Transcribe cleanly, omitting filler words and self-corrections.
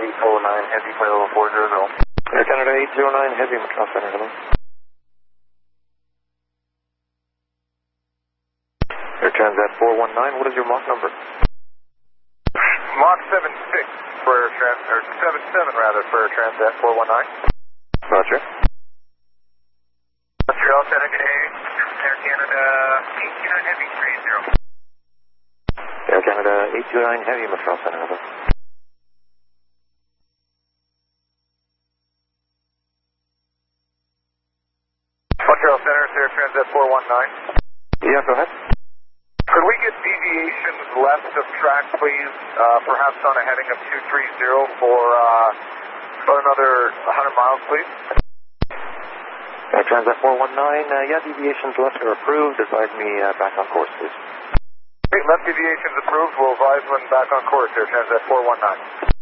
809 Heavy, flight level 400. Air Canada 809 Heavy, Montreal Center, hello. Air Transat 419, what is your Mach number? Mach 76 for Air Transat, or 77 rather, for Air Transat 419. Roger. Montreal Center, good day. Air Canada 829 Heavy, 30. Air Canada 829 Heavy, Montreal Center, hello. Montreal Center, Air Transat 419. Yeah, go ahead. Could we get deviations left of track, please? Perhaps on a heading of 230 for about another 100 miles, please? Air Transat 419, yeah, deviations left are approved. Advise me back on course, please. Great, left deviations approved. We'll advise when back on course, Air Transat 419.